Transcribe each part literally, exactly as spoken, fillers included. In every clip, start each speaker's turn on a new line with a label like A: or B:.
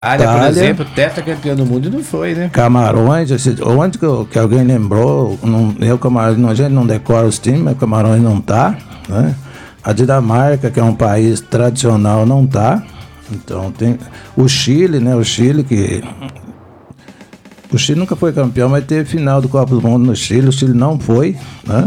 A: Itália, por exemplo, tetracampeão do mundo, não foi, né?
B: Camarões, onde que, que alguém lembrou, não, eu, Camarões, a gente não decora os times, mas Camarões não tá, né? A Dinamarca, que é um país tradicional, não tá. Então tem o Chile, né? O Chile que... O Chile nunca foi campeão, mas teve final do Copa do Mundo no Chile, o Chile não foi, né?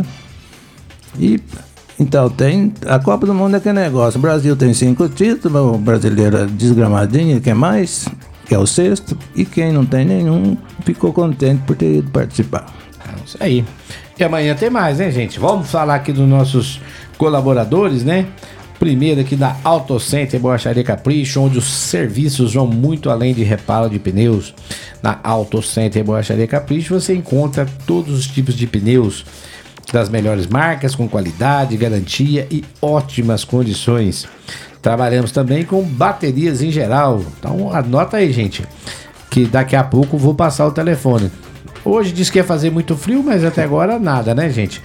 B: E... Então, tem a Copa do Mundo é aquele negócio. O Brasil tem cinco títulos, o brasileiro é desgramadinho, quer mais, que é o sexto, e quem não tem nenhum ficou contente por ter ido participar.
A: É isso aí. E amanhã tem mais, né, gente? Vamos falar aqui dos nossos colaboradores, né? Primeiro aqui da Auto Center Borracharia Capricho, onde os serviços vão muito além de reparo de pneus. Na Auto Center Borracharia Capricho você encontra todos os tipos de pneus das melhores marcas, com qualidade, garantia e ótimas condições. Trabalhamos também com baterias em geral. Então anota aí, gente, que daqui a pouco vou passar o telefone. Hoje disse que ia fazer muito frio, mas até agora nada, né, gente?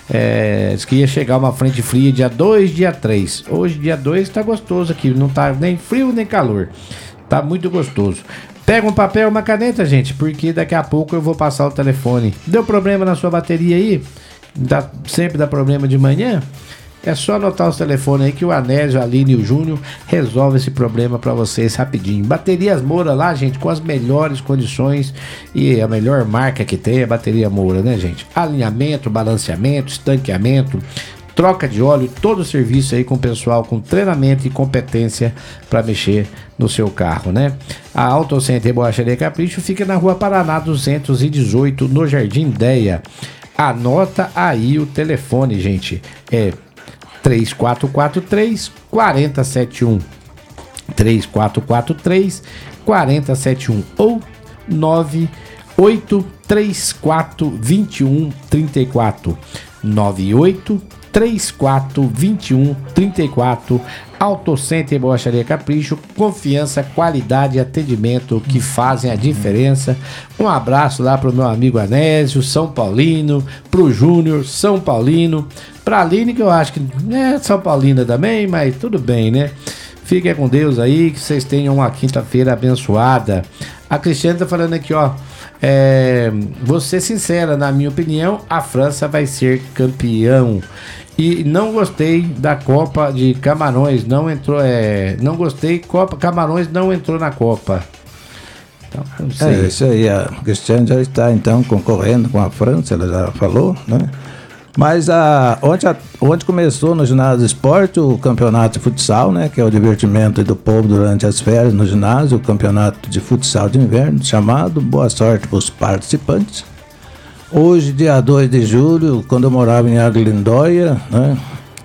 A: É, disse que ia chegar uma frente fria dia dois, dia três. Hoje, dia dois, tá gostoso aqui. Não tá nem frio nem calor. Tá muito gostoso. Pega um papel e uma caneta, gente, porque daqui a pouco eu vou passar o telefone. Deu problema na sua bateria aí? Dá, sempre dá problema de manhã? É só anotar os telefones aí que o Anésio, a Aline e o Júnior resolvem esse problema pra vocês rapidinho. Baterias Moura lá, gente, com as melhores condições e a melhor marca que tem é a bateria Moura, né, gente? Alinhamento, balanceamento, estanqueamento, troca de óleo, todo o serviço aí com o pessoal com treinamento e competência para mexer no seu carro, né? A Auto Center Borracharia Capricho fica na Rua Paraná duzentos e dezoito, no Jardim Deia. Anota aí o telefone, gente. É três quatro quatro três, quatro zero sete um. três quatro quatro três, quatro zero sete um ou nove oito três quatro dois um três quatro. nove oito três quatro dois um três quatro. Auto Center Borracharia Capricho, confiança, qualidade e atendimento que fazem a diferença. Um abraço lá pro meu amigo Anésio, São Paulino, pro Júnior, São Paulino, pra Aline, que eu acho que é São Paulina também, mas tudo bem, né? Fiquem com Deus aí, que vocês tenham uma quinta-feira abençoada. A Cristiane tá falando aqui, ó, é, vou ser sincera, na minha opinião, a França vai ser campeão. E não gostei da Copa de Camarões, não entrou, é, não gostei, Copa Camarões não entrou na Copa. Então, não sei.
B: É isso aí, a Cristiane já está então concorrendo com a França, ela já falou, né? Mas a, ontem, a, ontem começou no ginásio do esporte o campeonato de futsal, né? Que é o divertimento do povo durante as férias no ginásio, o campeonato de futsal de inverno, chamado. Boa sorte para os participantes. Hoje, dia dois de julho, quando eu morava em Água Lindóia, né?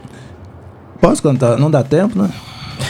B: Posso contar? Não dá tempo, né?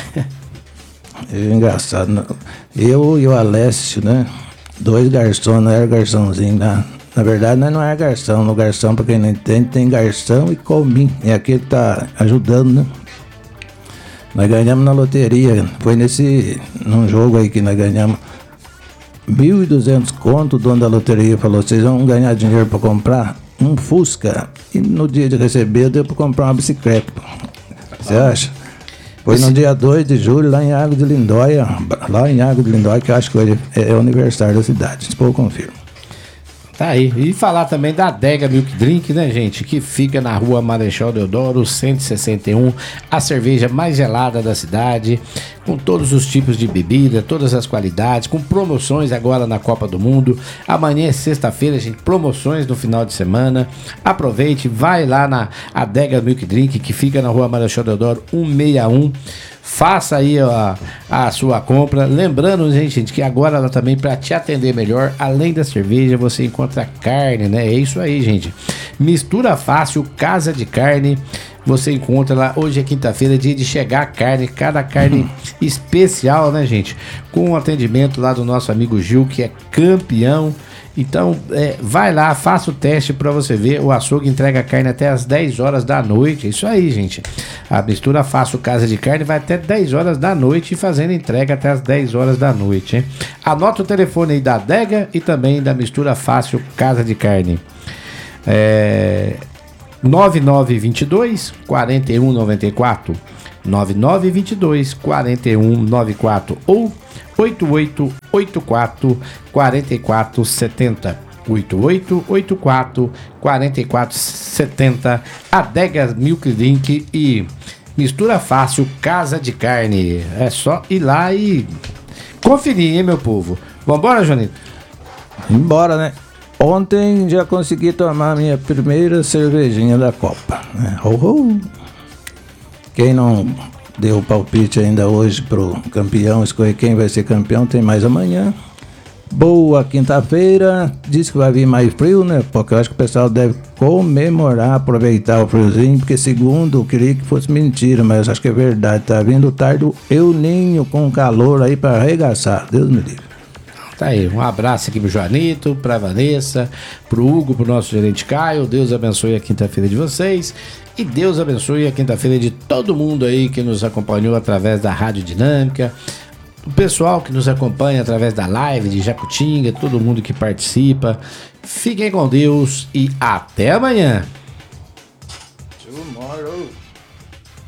B: É engraçado, né? Eu e o Alessio, né? Dois garçons, não era garçomzinho, né? Na verdade, nós não é garçom. No garçom, pra quem não entende, tem garçom e comim. É aquele que tá ajudando, né? Nós ganhamos na loteria. Foi nesse... num jogo aí que nós ganhamos mil e duzentos conto. O dono da loteria falou, vocês vão ganhar dinheiro pra comprar um Fusca. E no dia de receber, deu pra comprar uma bicicleta. Você acha? Foi no dia dois de julho, lá em Água de Lindóia. Lá em Água de Lindóia, que eu acho que hoje é o aniversário da cidade. Depois eu confirmo.
A: Tá aí. E falar também da Adega Milk Drink, né, gente? Que fica na Rua Marechal Deodoro, cento e sessenta e um. A cerveja mais gelada da cidade, com todos os tipos de bebida, todas as qualidades, com promoções agora na Copa do Mundo. Amanhã é sexta-feira, gente, promoções no final de semana. Aproveite, vai lá na Adega Milk Drink, que fica na Rua Marechal Deodoro, cento e sessenta e um. Faça aí a, a sua compra. Lembrando, gente, que agora ela também, para te atender melhor, além da cerveja, você encontra carne, né? É isso aí, gente. Mistura Fácil, Casa de Carne. Você encontra lá, hoje é quinta-feira, dia de chegar a carne, cada carne especial, né, gente? Com o atendimento lá do nosso amigo Gil, que é campeão. Então, é, vai lá, faça o teste para você ver. O açougue entrega carne até as dez horas da noite. É isso aí, gente. A Mistura Fácil Casa de Carne vai até dez horas da noite, fazendo entrega até as dez horas da noite, hein? Anota o telefone aí da Adega e também da Mistura Fácil Casa de Carne. É... nove nove dois dois, quatro um nove quatro. nove nove dois dois, quatro um nove quatro ou oito oito oito quatro quatro quatro sete zero. oito oito oito quatro quatro quatro sete zero. Adegas Milk Drink e Mistura Fácil Casa de Carne. É só ir lá e conferir, hein, meu povo? Vambora, Jonito?
B: Embora, né? Ontem já consegui tomar minha primeira cervejinha da Copa, né? Oh, oh. Quem não deu o palpite ainda hoje pro campeão, escolher quem vai ser campeão, tem mais amanhã. Boa quinta-feira, diz que vai vir mais frio, né? Porque eu acho que o pessoal deve comemorar, aproveitar o friozinho, porque segundo eu queria que fosse mentira, mas acho que é verdade, tá vindo tarde o El Ninho com calor aí para arregaçar, Deus me livre.
A: Tá aí, um abraço aqui pro Joanito, pra Vanessa, pro Hugo, pro nosso gerente Caio. Deus abençoe a quinta-feira de vocês e Deus abençoe a quinta-feira de todo mundo aí que nos acompanhou através da Rádio Dinâmica, o pessoal que nos acompanha através da live de Jacutinga, todo mundo que participa. Fiquem com Deus e até amanhã.